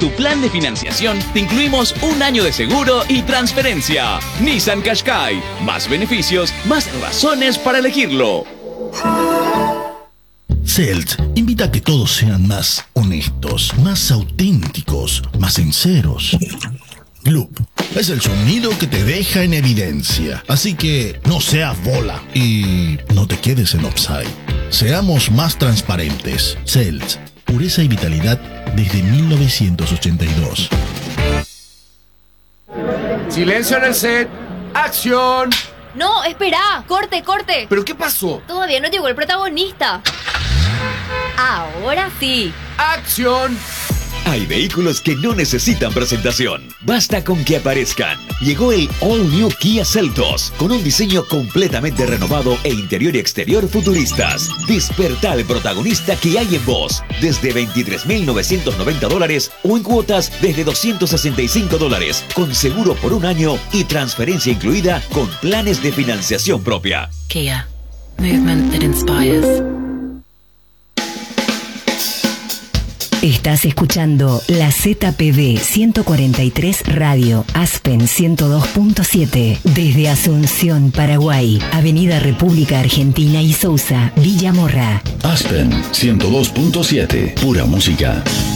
tu plan de financiación te incluimos un año de seguro y transferencia. Nissan Qashqai. Más beneficios, más razones para elegirlo. Selt invita a que todos sean más honestos, más auténticos, más sinceros. Loop es el sonido que te deja en evidencia. Así que no seas bola y no te quedes en offside. Seamos más transparentes. Selt, pureza y vitalidad desde 1982. Silencio en el set. ¡Acción! No, espera. Corte. ¿Pero qué pasó? Todavía no llegó el protagonista. Ahora sí. ¡Acción! Hay vehículos que no necesitan presentación. Basta con que aparezcan. Llegó el All New Kia Seltos, con un diseño completamente renovado e interior y exterior futuristas. Despertá al protagonista que hay en vos. Desde $23,990 o en cuotas desde $265, con seguro por un año y transferencia incluida con planes de financiación propia. Kia. Movement that inspires. Estás escuchando la ZPB 143 Radio, Aspen 102.7, desde Asunción, Paraguay, Avenida República Argentina y Sousa, Villa Morra. Aspen 102.7, pura música.